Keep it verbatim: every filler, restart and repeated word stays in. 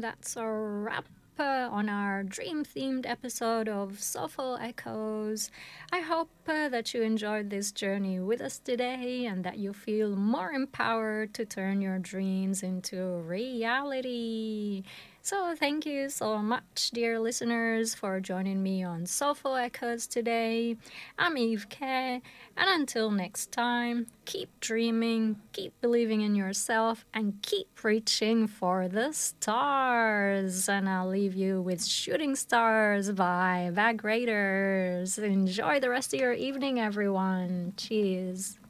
that's a wrap uh, on our dream themed episode of Soulful Echoes. I hope uh, that you enjoyed this journey with us today and that you feel more empowered to turn your dreams into reality. So, thank you so much, dear listeners, for joining me on Soulful Echoes today. I'm Eve K, and until next time, keep dreaming, keep believing in yourself, and keep reaching for the stars. And I'll leave you with Shooting Stars by Vag Raiders. Enjoy the rest of your evening, everyone. Cheers.